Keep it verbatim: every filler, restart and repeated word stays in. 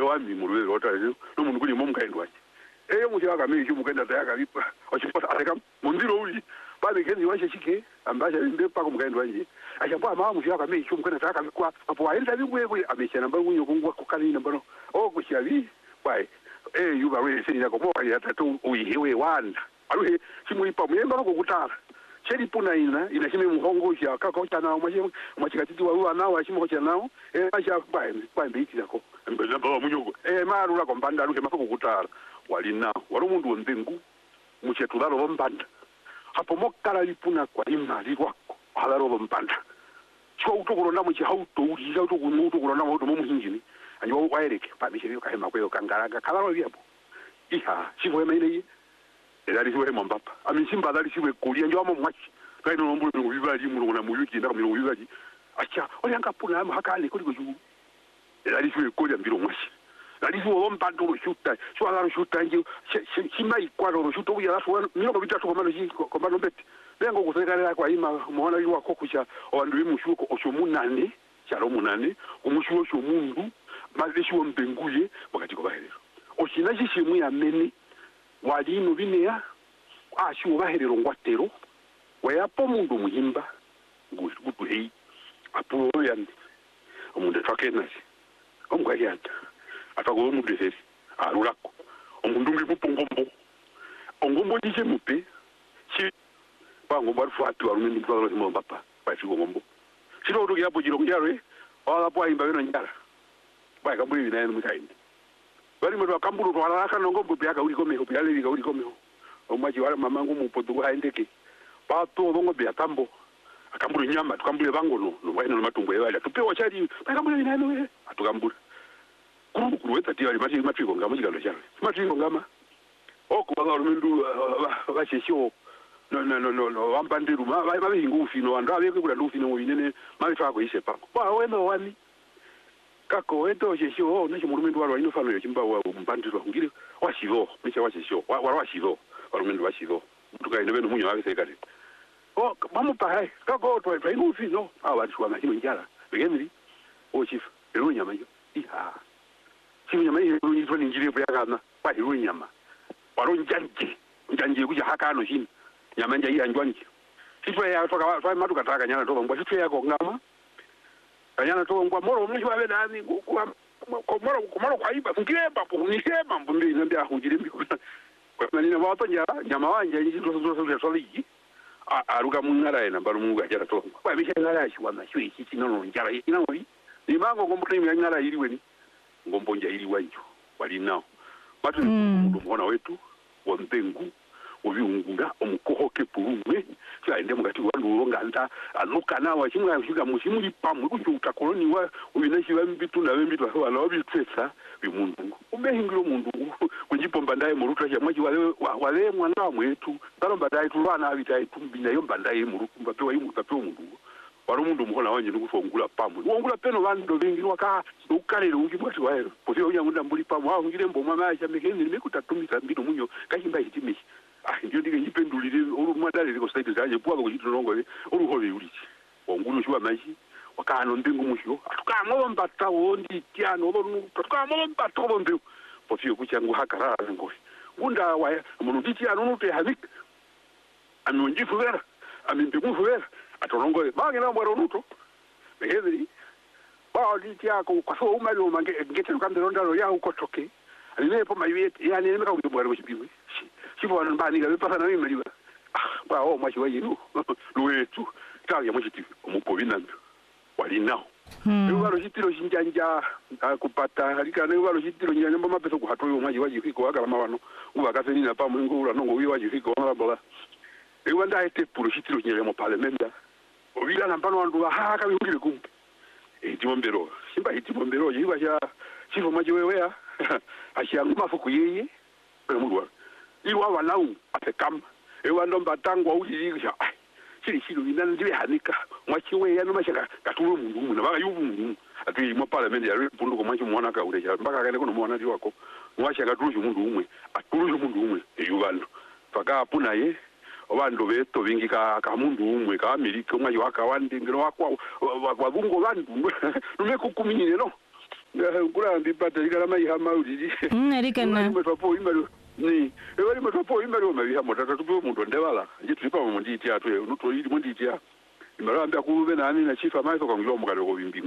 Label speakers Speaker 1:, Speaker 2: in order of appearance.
Speaker 1: wami muruwe rota no mundu kuli mo mkaendwa eyo muti akamiri chimukenda tayaka vipa ochipata ateka mundiro uli bale kenzi wache chike ambaye ndio pako mkaendwa nje achapwa mama muti akamiri chimukenda tayaka vikwa apo aenda vikwe amesha namba kunyo kungwa kukali namba o kushavi bai eh yuba we senya ko mo ya tatu uyiwe wanda aruhe chimuipa muyemba ko kutara cheri puna ina ina chime muhongo ya kaka cha nawo mwache mwachikatiti wa nawo achimo cha nawo eh acha bai bai mbiti zako mbeza baba munyugo eh maru la kompanda aruhe mafako kutara walina wari mundu wembengu muchetulalo bombanda hapo mokala lipuna kwa imali wako halalo bombanda chwa utokulonda muchi hauto uliza utokunuto kulonda muto mumuhingini anyo waereke pabishiri kahema kweyo kangaraga kalalo byapo iha chivo yemaine elali siwe mbapa amisimba dali siwe kulia njo amo mwachi kaino nombulo mu bibali mu ngona mu yuki ndaka mu bibali acha oyanga puna ama hakali kuliko ju elali siwe kulia mbiro mwachi lalizo bombanda urushuta swala rushuta nje shima ikwalo rushuta uya lafu milongo bitatu komano ji komano beti bengo kusekalera kwa ima muona liwa kokusha obandu bimushuko oshomunane cyaro munane umushuko shomundu mazishuo mbenguye bakati ko baherero oshina jishimu ya meni walino bineya ashuo baherero ngwatero wayapo mundu muhimba ngutu hei apo yandi omunde twakenasi omgwayata atago mu desesi arulako omundungi bupongombo ongombo dije mupe chi bango barfatu arumeni twalo mo papa bafi gombo sino ro ya bojiro ngare wala po imba beno nyara ba ka buri na mu kainde bari mo kamburu to ala ka ngombo bya ka uri komeho bya le ka uri komeho omaji wala mamangu mu podugo haindeke pa to bongo bya tambo akamburu nyama tukambule bango no no waina no matumbo yala tupewa chari ba kambule na no atukambura kuru kuru weta tiwa limati matriko ngama jikalo chalo matriko ngama oko banga rumendu bashesho no no no no wambandiru ba ba hingu fino ando abeke kula ndu fino winene mabifa ko ise pako ba wema wani kako weto shesho no chimurumendu walo ino fano yo chimba wa mbandiru ngire washivo mecha washesho wa washivo warumendu washivo tuka ino beno munyo abese kale o mamu pa hai kako to to hingu fino awa tshwa mahimo njala begemiri o chief ero nyama yo iha chifu nyama hii ni njiri bya kana kwa hiyo nyama waro njanje njanje kuja hakano chini nyama nje ya njwanje chifu ya toka toka matu kataka nyana toka ngwa chifu ya ko ngama nyana toka ngwa moro mwisho abe nani kwa moro moro kwa iba ngiremba po nisema mbumbi nambia hujiri mbi kwa nini wato nya nyama wanje nji ndo ndo ndo soliji aruka munara ena baru muga jara toka kwa bisha ngara shi wana shi shi no njara ina ngori ni mango komputa imi ngara iri weni ngombonja ili wanjo walinao batu mundu mwana wetu wa mbengu obiungura omukohoke purumwe cyande mugati wandu ronga anuka nawa chimwa fika mushimuli pamwe kuchuta koloni wa ubinashi bambitu na bambitu bala obitwesa bimundu umehingiro mundu kunjipomba ndaye muruta ya mwaji wale wale mwana mwetu talomba ndaye tulwana abitai tumbina yomba ndaye murukumba pewa yimu tapewa mundu wari umundu muhona wanje nukufongula pamwe wongula peno vandu vingirwa waka ukalele uki mwati waero posi onya ngunda mbuli pamwe wa ngire mboma maisha mekenzi nimekutatumisa mbino munyo kachimba hitimishi ah ndio ndike nyipendulire uru mwadale liko site zaje bwa kuchito nongole uru hole ulichi wongulu shuwa maishi wakano ndingu mushyo atukamolo mbata wondi tiano onu atukamolo mbata wondi posi okuchangu hakara ngoi ngunda wa mundu tiano nute havik amunjifu vera amimbimu vera atonongole bangi na mwaro nuto behezeri ba liti yako kwa so umali umange ngete ukambero ndalo ya ukotoke alime po mayiwe yani nemeka ubwaro chibiwe chibo anbani ga bepasa na mimi ah ba o mwachi wayiru luwetu tawe mwachi umupo binambi wali nao ubaro chitiro chinjanja kupata alika ne ubaro chitiro nyanya mama peso ku hatoyo mwachi waji fiko aga mabano ubakaseni na pa mwingo ula nongo wi waji fiko mabala ewanda ete puro chitiro nyanya mo parlementa obila nampano wandu bahaka bihungire kumpe etibombero simba etibombero yiba cha chifo majiwewea ashanguma fuku yeye emurwa iwa walau atekam ewando mbatangwa uyigisha chiri chiro binana ndibe hanika mwachiwe ya nomashaka katulu mundu mundu baka yubu mundu ati mo parliament ya pundu ko mwachi muona ka ureja mbaka kale kono muona ndi wako mwashaka tulu mundu umwe atulu mundu umwe eyubando faka apuna ye obandu beto bingi ka ka mundu umwe ka Amerika umwe waka wandi ngiro wakwa wabungo bandu numekukuminire no kula mbipata ikala mai hama ulili
Speaker 2: Narikana.
Speaker 1: Mtwapo imalo ni ewali mtwapo imalo mabiha motata tupo muntu ndebala njitulipa mu nditi atu nuto ili mu nditi ya imalo ambya kulube nani na chifa mai kwa ngilo mukalo ko bimbi